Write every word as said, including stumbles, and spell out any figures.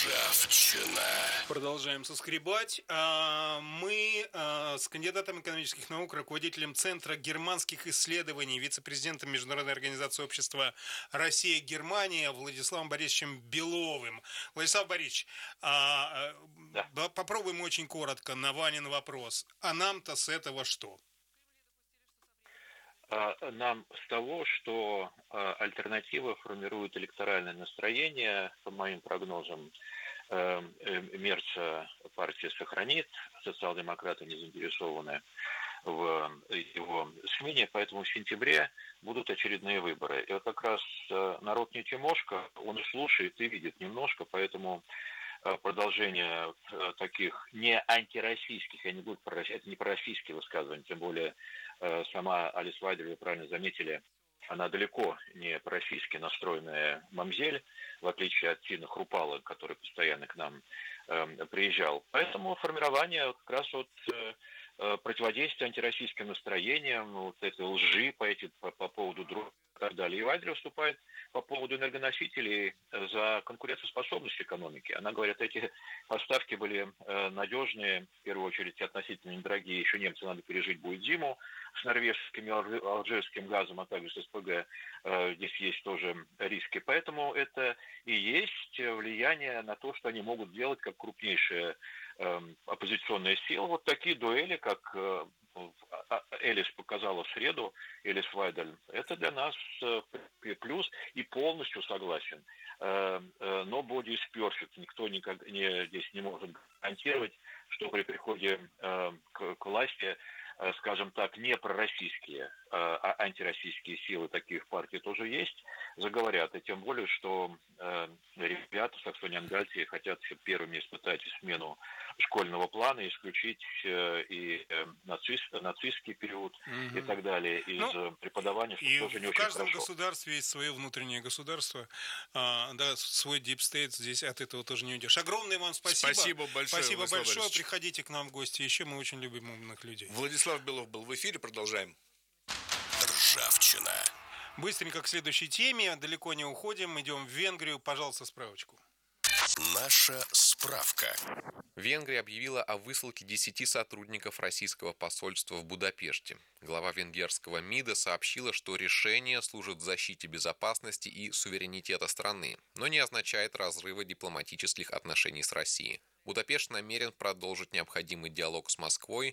Ржавчина. Продолжаем соскребать. А, Мы а, с кандидатом экономических наук, руководителем Центра германских исследований, вице-президентом Международной организации общества Россия-Германия Владиславом Борисовичем Беловым. Владислав Борисович, а, Да. попробуем очень коротко на Ванин вопрос. А нам-то с этого что? Нам с того, что альтернатива формирует электоральное настроение, по моим прогнозам, Мерца партия сохранит, социал-демократы не заинтересованы в его смене, поэтому в сентябре будут очередные выборы. И вот как раз народ не Тимошка, он и слушает, и видит немножко, поэтому продолжение таких не антироссийских, я не буду про это не пророссийские высказывания, тем более сама Алис Вайдель, вы правильно заметили, она далеко не пророссийски настроенная мамзель, в отличие от Тины Хрупала, который постоянно к нам э, приезжал. Поэтому формирование как раз вот э, противодействия антироссийским настроениям, вот этой лжи по, эти, по, по поводу друг и так далее. И Вайдель выступает по поводу энергоносителей за конкурентоспособность экономики. Она говорит, эти поставки были э, надежные, в первую очередь относительно недорогие, еще немцы надо пережить будет зиму с норвежским и алжирским газом, а также с СПГ. Э, здесь есть тоже риски. Поэтому это и есть влияние на то, что они могут делать как крупнейшая э, оппозиционная сила. Вот такие дуэли, как э, Элис показала в среду, Элис Вайдель, это для нас плюс, и полностью согласен. Но body is perfect. Никто никак не, здесь не может гарантировать, что при приходе к, к власти, скажем так, не пророссийские, а антироссийские силы, таких партий тоже есть, заговорят. И тем более, что ребята в Саксонии-Ангальте хотят первыми испытать смену школьного плана, исключить и нацист, нацистский период угу. и так далее из ну, преподавания, что и тоже не в очень каждом хорошо. государстве есть свое внутреннее государство, а, да, свой дипстейт, здесь от этого тоже не уйдешь. Огромное вам спасибо. Спасибо большое. Спасибо Владислав большое. Борисович. Приходите к нам в гости еще, мы очень любим умных людей. Владислав Белов был в эфире, продолжаем. Ржавчина. Быстренько к следующей теме, далеко не уходим, идем в Венгрию, пожалуйста, справочку. Наша справка. Венгрия объявила о высылке десяти сотрудников российского посольства в Будапеште. Глава венгерского МИДа сообщила, что решение служит защите безопасности и суверенитета страны, но не означает разрыва дипломатических отношений с Россией. Будапешт намерен продолжить необходимый диалог с Москвой,